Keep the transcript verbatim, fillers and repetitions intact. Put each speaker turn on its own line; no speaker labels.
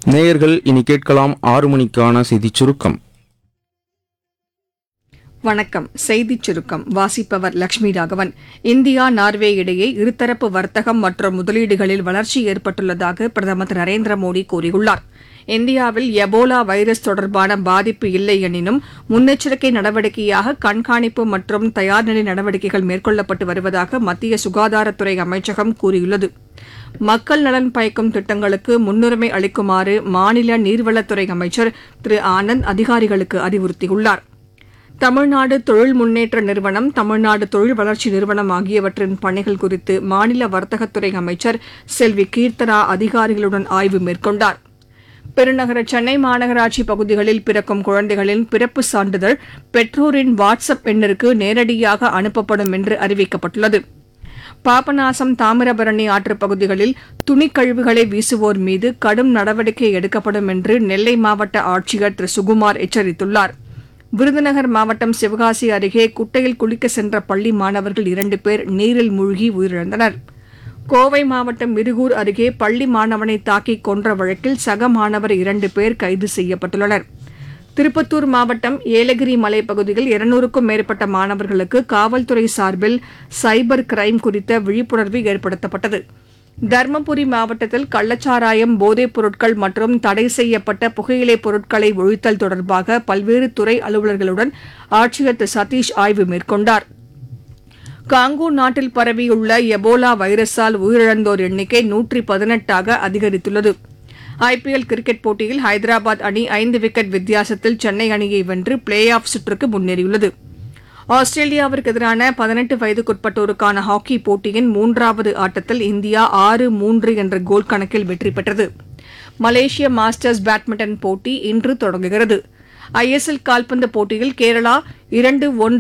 நேயர்கள் இனி கேட்கலாம் ஆறு மணிக்கான செய்திச் சுருக்கம்.
வணக்கம். செய்திச் சுருக்கம் வாசிப்பவர் லட்சுமி ராகவன். இந்தியா நார்வே இடையே இருதரப்பு வர்த்தகம் மற்றும் முதலீடுகளில் வளர்ச்சி ஏற்பட்டுள்ளதாக பிரதமர் திரு நரேந்திர மோடி கூறியுள்ளார். இந்தியாவில் எபோலா வைரஸ் தொடர்பான பாதிப்பு இல்லை எனினும் முன்னெச்சரிக்கை நடவடிக்கையாக கண்காணிப்பு மற்றும் தயார்நிலை நடவடிக்கைகள் மேற்கொள்ளப்பட்டு வருவதாக மத்திய சுகாதாரத்துறை அமைச்சகம் கூறியுள்ளது. மக்கள் நலன் பயக்கும் திட்டங்களுக்கு முன்னுரிமை அளிக்குமாறு மாநில நீர்வளத்துறை அமைச்சர் திரு ஆனந்த் அதிகாரிகளுக்கு அறிவுறுத்தியுள்ளார். தமிழ்நாடு தொழில் முன்னேற்ற நிறுவனம், தமிழ்நாடு தொழில் வளர்ச்சி நிறுவனம் ஆகியவற்றின் பணிகள் குறித்து மாநில வர்த்தகத்துறை அமைச்சர் செல்வி கீர்த்தனா அதிகாரிகளுடன் ஆய்வு மேற்கொண்டார். பெருநகர சென்னை மாநகராட்சி பகுதிகளில் பிறக்கும் குழந்தைகளின் பிறப்பு சான்றிதழ் பெற்றோரின் வாட்ஸ்அப் எண்ணிற்கு நேரடியாக அனுப்பப்படும் என்று அறிவிக்கப்பட்டுள்ளது. பாபநாசம், தாமிரபரணி ஆற்றுப் பகுதிகளில் துணிக்கழிவுகளை வீசுவோர் மீது கடும் நடவடிக்கை எடுக்கப்படும் என்று நெல்லை மாவட்ட ஆட்சியர் திரு சுகுமார் எச்சரித்துள்ளார். விருதுநகர் மாவட்டம் சிவகாசி அருகே குட்டையில் குளிக்க சென்ற பள்ளி மாணவர்கள் இரண்டு பேர் நீரில் மூழ்கி உயிரிழந்தனர். கோவை மாவட்டம் மிருகூர் அருகே பள்ளி மாணவனை தாக்கி கொன்ற வழக்கில் சக மாணவர் இரண்டு பேர் கைது செய்யப்பட்டுள்ளனர். திருப்பத்தூர் மாவட்டம் ஏலகிரி மலைப்பகுதியில் இருநூறுக்கும் மேற்பட்ட மாணவர்களுக்கு காவல்துறை சார்பில் சைபர் கிரைம் குறித்த விழிப்புணர்வு ஏற்படுத்தப்பட்டது. தருமபுரி மாவட்டத்தில் கள்ளச்சாராயம், போதைப் பொருட்கள் மற்றும் தடை செய்யப்பட்ட புகையிலைப் பொருட்களை ஒழித்தல் தொடர்பாக பல்வேறு துறை அலுவலர்களுடன் ஆட்சியர் திரு சதீஷ் ஆய்வு மேற்கொண்டார். காங்கோ நாட்டில் பரவியுள்ள எபோலா வைரஸால் உயிரிழந்தோர் எண்ணிக்கை நூற்றி பதினெட்டாக அதிகரித்துள்ளது. ஐபிஎல் கிரிக்கெட் போட்டியில் ஹைதராபாத் அணி ஐந்து விக்கெட் வித்தியாசத்தில் சென்னை அணியை வென்று பிளே ஆஃப் சுற்றுக்கு முன்னேறியுள்ளது. ஆஸ்திரேலியாவிற்கு எதிரான பதினெட்டு வயதுக்குட்பட்டோருக்கான ஹாக்கி போட்டியின் மூன்றாவது ஆட்டத்தில் இந்தியா ஆறு மூன்று என்ற கோல் கணக்கில் வெற்றி பெற்றது. மலேசிய மாஸ்டர்ஸ் பேட்மிண்டன் போட்டி இன்று தொடங்குகிறது. ஐஎஸ்எல் கால்பந்து போட்டியில் கேரளா இரண்டு ஒன்று